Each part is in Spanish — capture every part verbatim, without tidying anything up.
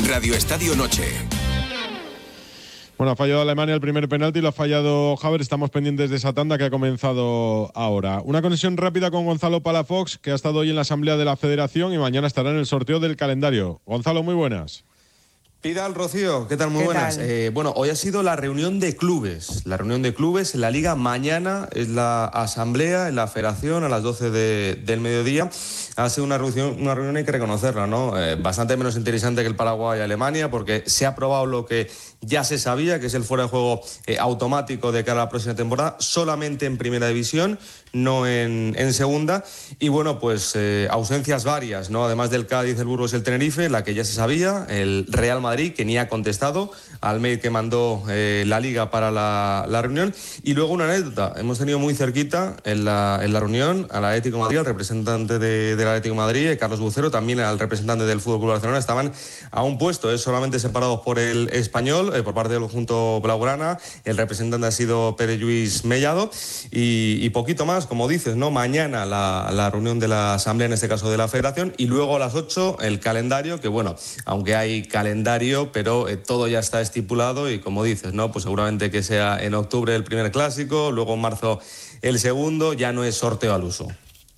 Radio Estadio Noche. Bueno, ha fallado Alemania el primer penalti, lo ha fallado Havertz. Estamos pendientes de esa tanda que ha comenzado ahora. Una conexión rápida con Gonzalo Palafox, que ha estado hoy en la Asamblea de la Federación y mañana estará en el sorteo del calendario. Gonzalo, muy buenas. Pidal, Rocío, ¿qué tal? Muy ¿Qué buenas. tal? Eh, bueno, hoy ha sido la reunión de clubes. La reunión de clubes en la Liga. Mañana es la asamblea en la Federación a las doce de, del mediodía. Ha sido una reunión, una reunión hay que reconocerla, ¿no? Eh, bastante menos interesante que el Paraguay-Alemania, porque se ha aprobado lo que ya se sabía, que es el fuera de juego eh, automático de cara a la próxima temporada, solamente en primera división, no en, en segunda. Y bueno, pues eh, ausencias varias, ¿no? Además del Cádiz, el Burgos y el Tenerife, la que ya se sabía, el Real Madrid, Madrid, que ni ha contestado al mail que mandó eh, la Liga para la, la reunión. Y luego una anécdota, hemos tenido muy cerquita en la, en la reunión al Atlético de Madrid, al representante de, del Atlético de Madrid, Carlos Bucero, también al representante del Fútbol Club Barcelona. Estaban a un puesto, eh, solamente separados por el español, eh, por parte del conjunto blaugrana. El representante ha sido Pere Lluís Mellado y, y poquito más, como dices, ¿no? Mañana la, la reunión de la Asamblea, en este caso de la Federación, y luego a las ocho el calendario, que bueno, aunque hay calendario, pero eh, todo ya está estipulado y como dices, ¿no? Pues seguramente que sea en octubre el primer clásico, luego en marzo el segundo, ya no es sorteo al uso.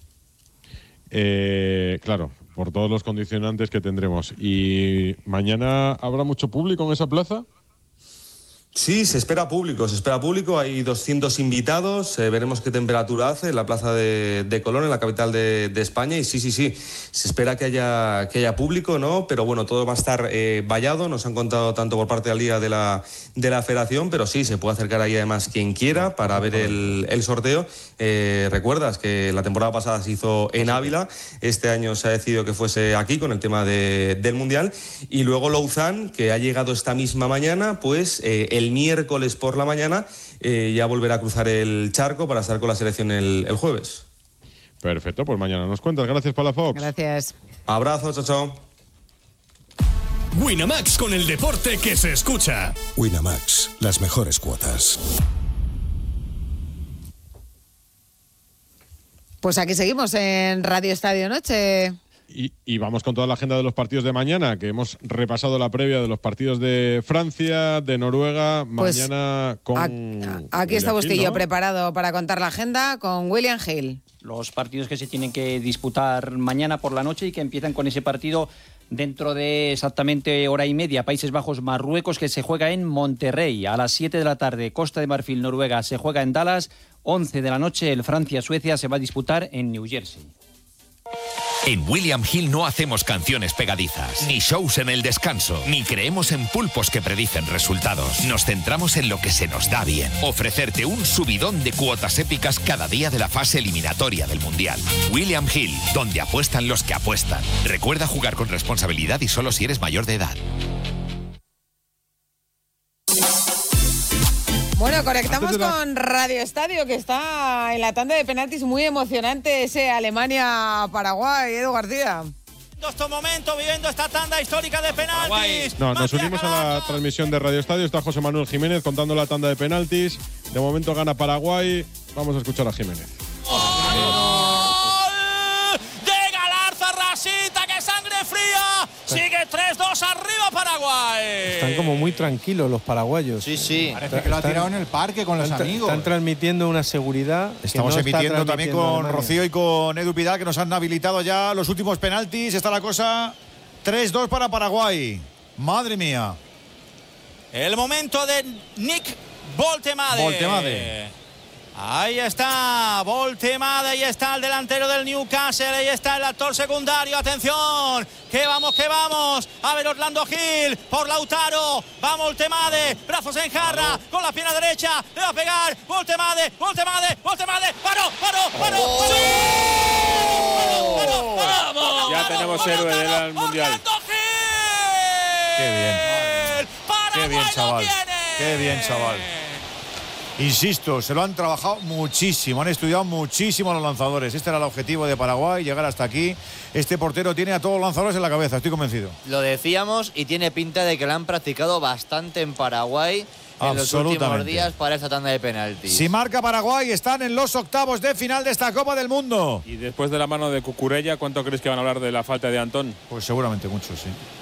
Eh, claro, por todos los condicionantes que tendremos. ¿Y mañana habrá mucho público en esa plaza? Sí, se espera público, se espera público, hay doscientos invitados, eh, veremos qué temperatura hace en la plaza de, de Colón, en la capital de, de España, y sí, sí, sí, se espera que haya, que haya público, ¿no? Pero bueno, todo va a estar eh, vallado, nos han contado tanto por parte de la Liga de la, de la Federación, pero sí, se puede acercar ahí además quien quiera para ver el, el sorteo. Eh, recuerdas que la temporada pasada se hizo en Ávila, este año se ha decidido que fuese aquí con el tema de, del Mundial, y luego Louzán, que ha llegado esta misma mañana, pues eh, el El miércoles por la mañana eh, ya volverá a cruzar el charco para estar con la selección el, el jueves. Perfecto, pues mañana nos cuentas. Gracias, Palafox. Gracias. Abrazo, chao, chao. Winamax, con el deporte que se escucha. Winamax, las mejores cuotas. Pues aquí seguimos en Radio Estadio Noche. Y, y vamos con toda la agenda de los partidos de mañana, que hemos repasado la previa de los partidos de Francia, de Noruega, Pues mañana con... A, aquí está William Bustillo, Hill, ¿no? preparado para contar la agenda con William Hill. Los partidos que se tienen que disputar mañana por la noche y que empiezan con ese partido dentro de exactamente hora y media. Países Bajos-Marruecos, que se juega en Monterrey. A las siete de la tarde, Costa de Marfil, Noruega, se juega en Dallas. once de la noche, el Francia-Suecia se va a disputar en New Jersey. En William Hill no hacemos canciones pegadizas, ni shows en el descanso, ni creemos en pulpos que predicen resultados. Nos centramos en lo que se nos da bien. Ofrecerte un subidón de cuotas épicas cada día de la fase eliminatoria del Mundial. William Hill, donde apuestan los que apuestan. Recuerda jugar con responsabilidad y solo si eres mayor de edad. Bueno, conectamos la... con Radio Estadio, que está en la tanda de penaltis muy emocionante, ese Alemania-Paraguay. Edu García. Estos momentos, viviendo esta tanda histórica de penaltis. No, nos unimos a la transmisión de Radio Estadio. Está José Manuel Jiménez contando la tanda de penaltis. De momento gana Paraguay. Vamos a escuchar a Jiménez. De Galarza, Rasita, que sangre fría. Sigue tres dos arriba Paraguay. Están como muy tranquilos los paraguayos. Sí, sí. Parece que lo ha tirado en el parque con los están, amigos. Están transmitiendo una seguridad. Estamos que no emitiendo está también con Rocío y con Edu Pidal, que nos han habilitado ya los últimos penaltis. Está la cosa tres dos para Paraguay. Madre mía. El momento de Nick Voltemade. Voltemade. Ahí está Voltemade, ahí está el delantero del Newcastle, ahí está el actor secundario, atención, que vamos, que vamos, a ver Orlando Gil, por Lautaro, va Voltemade, brazos en jarra, con la pierna derecha, le va a pegar, Voltemade, Voltemade, Voltemade, paró, paró, paró, paró, paró, paró, paró, paró, ya tenemos héroe del Mundial. Orlando Gil. Qué bien, qué bien, chaval, qué bien, chaval. Insisto, se lo han trabajado muchísimo, han estudiado muchísimo a los lanzadores. Este era el objetivo de Paraguay, llegar hasta aquí. Este portero tiene a todos los lanzadores en la cabeza, estoy convencido. Lo decíamos y tiene pinta de que lo han practicado bastante en Paraguay en los últimos días para esta tanda de penaltis. Si marca Paraguay, están en los octavos de final de esta Copa del Mundo. Y después de la mano de Cucurella, ¿cuánto crees que van a hablar de la falta de Antón? Pues seguramente mucho, sí.